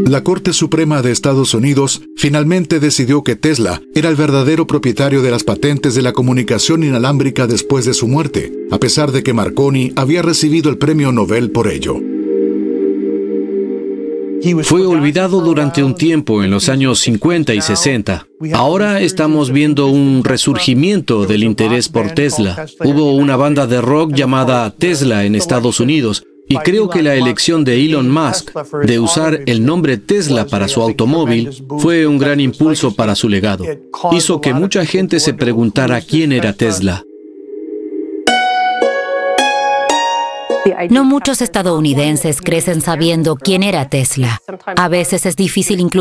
La Corte Suprema de Estados Unidos finalmente decidió que Tesla era el verdadero propietario de las patentes de la comunicación inalámbrica después de su muerte, a pesar de que Marconi había recibido el premio Nobel por ello. Fue olvidado durante un tiempo en los años 50 y 60. Ahora estamos viendo un resurgimiento del interés por Tesla. Hubo una banda de rock llamada Tesla en Estados Unidos, y creo que la elección de Elon Musk de usar el nombre Tesla para su automóvil fue un gran impulso para su legado. Hizo que mucha gente se preguntara quién era Tesla. No muchos estadounidenses crecen sabiendo quién era Tesla. A veces es difícil incluso